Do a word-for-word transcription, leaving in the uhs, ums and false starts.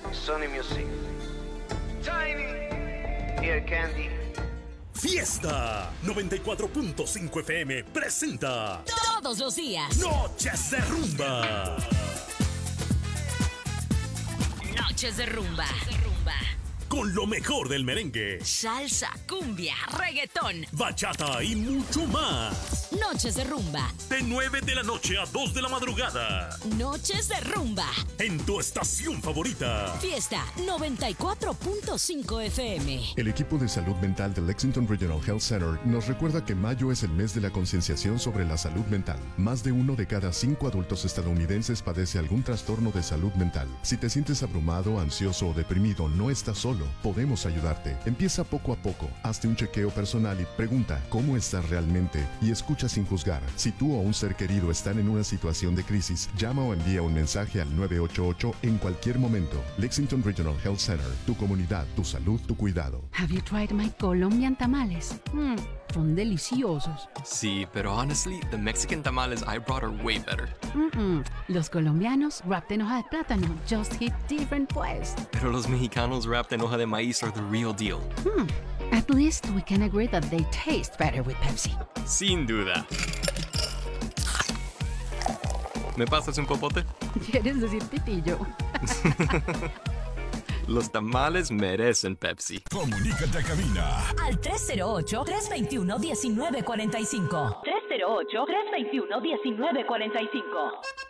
Sony Music. Tiny. Ear Candy. Fiesta noventa y cuatro punto cinco F M presenta todos los días Noches de Rumba. Noches de Rumba. Con lo mejor del merengue, salsa, cumbia, reggaetón, bachata y mucho más. Noches de Rumba. De nueve de la noche a dos de la madrugada. Noches de Rumba. En tu estación favorita. Fiesta noventa y cuatro punto cinco F M. El equipo de salud mental del Lexington Regional Health Center nos recuerda que mayo es el mes de la concienciación sobre la salud mental. Más de uno de cada cinco adultos estadounidenses padece algún trastorno de salud mental. Si te sientes abrumado, ansioso o deprimido, no estás solo. Podemos ayudarte. Empieza poco a poco. Hazte un chequeo personal y pregunta cómo estás realmente y escucha sin juzgar. Si tú o un ser querido están en una situación de crisis, llama o envía un mensaje al nueve ocho ocho en cualquier momento. Lexington Regional Health Center. Tu comunidad, tu salud, tu cuidado. Have you tried my Colombian tamales? Mm, son deliciosos. Sí, pero honestly, the Mexican tamales I brought are way better. Mm-mm. Los colombianos wrapped en hoja de plátano just hit different pues. Pero los mexicanos wrapped en hoja de maíz are the real deal. Hmm. At least we can agree that they taste better with Pepsi. Sin duda. ¿Me pasas un popote? ¿Quieres decir pitillo? Los tamales merecen Pepsi. Comunícate a cabina al tres cero ocho, tres dos uno, uno nueve cuatro cinco. tres cero ocho, tres dos uno, uno nueve cuatro cinco.